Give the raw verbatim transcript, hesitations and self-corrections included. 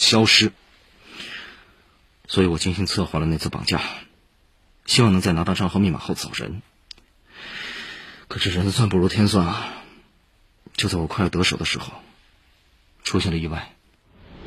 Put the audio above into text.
消失。所以我精心策划了那次绑架，希望能在拿到账号密码后走人。可是人算不如天算啊，就在我快要得手的时候，出现了意外。